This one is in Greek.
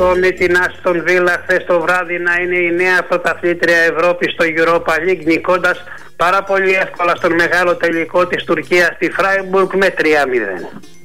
αυτό με την Άστον Βίλα χθες το βράδυ να είναι η νέα πρωταθλήτρια Ευρώπη στο Europa League, νικώντας πάρα πολύ εύκολα στον μεγάλο τελικό της Τουρκίας τη Φράιμπουργκ με 3-0.